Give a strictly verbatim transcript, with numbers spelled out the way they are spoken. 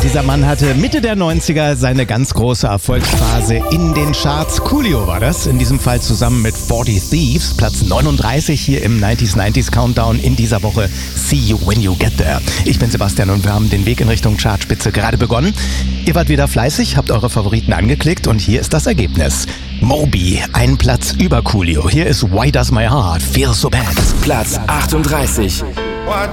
Dieser Mann hatte Mitte der neunziger seine ganz große Erfolgsphase in den Charts. Coolio war das, in diesem Fall zusammen mit forty Thieves, Platz neununddreißig hier im neunziger neunzig Countdown in dieser Woche. See you when you get there. Ich bin Sebastian und wir haben den Weg in Richtung Chartspitze gerade begonnen. Ihr wart wieder fleißig, habt eure Favoriten angeklickt und hier ist das Ergebnis. Moby, ein Platz über Coolio. Hier ist Why Does My Heart Feel So Bad. Platz achtunddreißig. Why